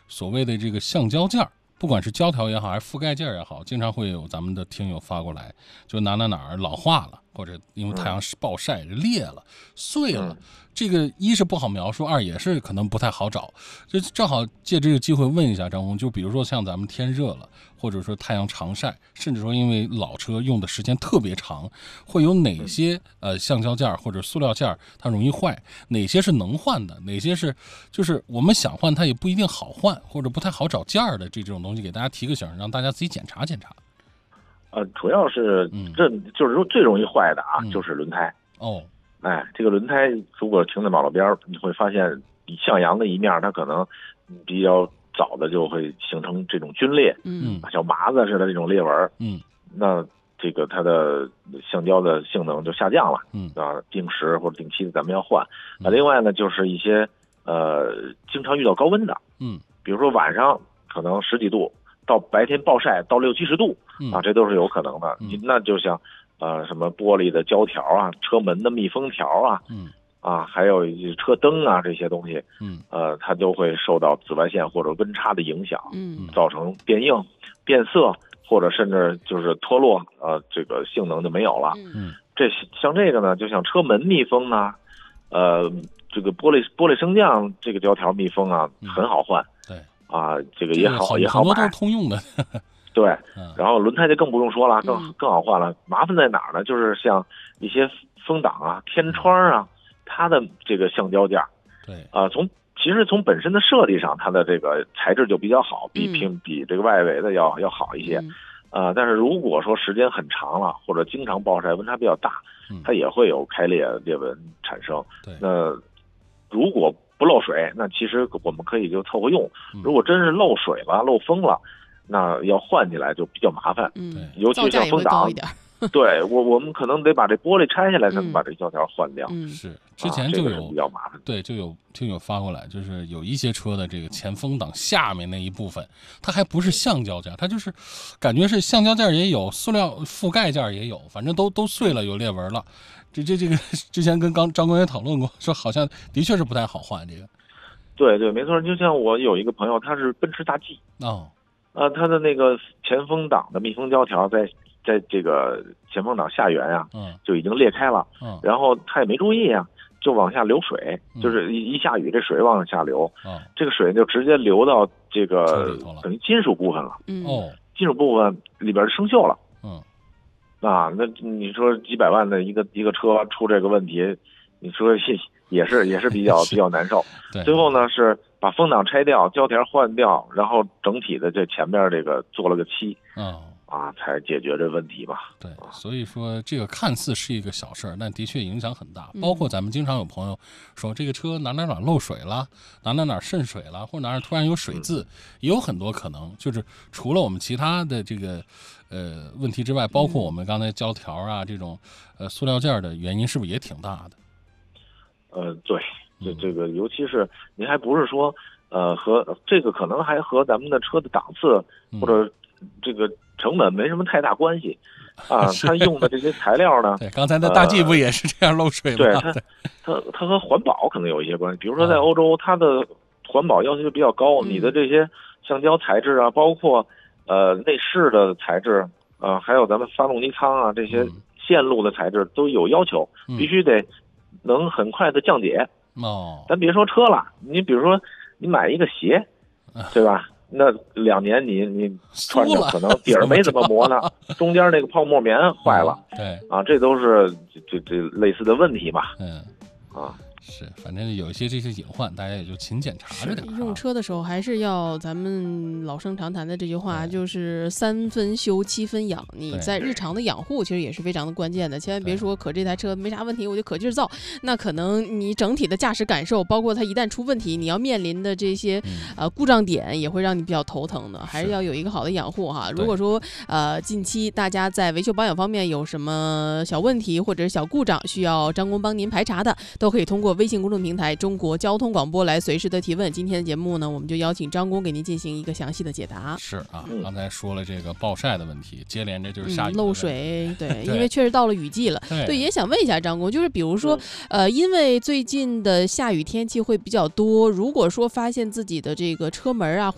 所谓的这个橡胶件儿。不管是胶条也好，还是覆盖件也好，经常会有咱们的听友发过来，就哪儿老化了，或者因为太阳暴晒裂了、碎了。这个一是不好描述，二也是可能不太好找。就正好借这个机会问一下张工，就比如说像咱们天热了，或者说太阳长晒，甚至说因为老车用的时间特别长，会有哪些橡胶件或者塑料件它容易坏？哪些是能换的？哪些是就是我们想换它也不一定好换，或者不太好找件的这种东西，给大家提个醒，让大家自己检查检查。 主要是这就是说最容易坏的就是轮胎。这个轮胎如果停在马路边，你会发现向阳的一面它可能比较早的就会形成这种皲裂，像麻子似的这种裂纹，那这个它的橡胶的性能就下降了，定时或者定期的咱们要换。另外呢，就是一些经常遇到高温的，比如说晚上可能10几度，到白天暴晒到60、70度，这都是有可能的。那就像什么玻璃的胶条啊，车门的密封条啊，还有车灯啊这些东西，它都会受到紫外线或者温差的影响，造成变硬、变色，或者甚至就是脱落，这个性能就没有了。像这个呢，就像车门密封啊，这个玻璃升降这个胶条密封啊，很好换。这个也好买， 很多都是通用的。 对，然后轮胎就更不用说了，更好换了。麻烦在哪儿呢？就是像一些风挡啊、天窗啊，它的这个橡胶件，其实从本身的设计上，它的这个材质就比较好，比这个外围的要好一些。但是如果说时间很长了，或者经常暴晒，温差比较大，它也会有开裂纹产生。那如果不漏水，那其实我们可以就凑合用。如果真是漏水了、漏风了，那要换起来就比较麻烦。尤其像风挡，对我们可能得把这玻璃拆下来，才能把这胶条换掉。 是之前就有比较麻烦。 对，就有听友发过来，就是有一些车的这个前风挡下面那一部分，它还不是橡胶件，它就是感觉是橡胶件也有，塑料覆盖件也有，反正都碎了，有裂纹了。这个之前跟张工也讨论过，说好像的确是不太好换这个。 对，没错。就像我有一个朋友，他是奔驰大 G，他的那个前风挡的密封胶条在这个前风挡下缘就已经裂开了，然后他也没注意就往下流水，就是一下雨这水往下流，这个水就直接流到这个等于金属部分了，金属部分里边生锈了，那你说几百万的一个车出这个问题，你说也是比较难受。最后呢是把风挡拆掉，胶条换掉，然后整体的这前面这个做了个漆，才解决这问题吧。 对，所以说这个看似是一个小事儿，但的确影响很大。包括咱们经常有朋友说这个车哪漏水了，哪渗水了，或者哪突然有水渍，也有很多可能。就是除了我们其他的这个问题之外，包括我们刚才胶条啊这种塑料件的原因，是不是也挺大的？ 对，这个尤其是您还不是说和这个可能还和咱们的车的档次或者这个成本没什么太大关系它用的这些材料呢， 对，刚才的大 G 不也是这样漏水吗？ 对，它和环保可能有一些关系。比如说在欧洲，它的环保要求就比较高，你的这些橡胶材质啊，包括内饰的材质还有咱们发动机舱这些线路的材质都有要求，必须得能很快的降解。咱别说车了，你比如说你买一个鞋，对吧？那2年你穿着可能底儿没怎么磨呢，中间那个泡沫棉坏了，这都是这类似的问题吧。 是，反正有一些这些隐患，大家也就勤检查着点。 用车的时候还是要咱们老生常谈的这句话，就是3分修7分养。你在日常的养护其实也是非常的关键的，千万别说可这台车没啥问题我就可劲儿造，那可能你整体的驾驶感受，包括它一旦出问题，你要面临的这些故障点也会让你比较头疼的，还是要有一个好的养护哈。如果说近期大家在维修保养方面有什么小问题或者是小故障需要张工帮您排查的，都可以通过微信公众平台中国交通广播来随时的提问。今天的节目呢，我们就邀请张工给您进行一个详细的解答。 是刚才说了这个暴晒的问题，接连着就是下雨漏水，对，因为确实到了雨季了。对，也想问一下张工，就是比如说因为最近的下雨天气会比较多，如果说发现自己的这个车门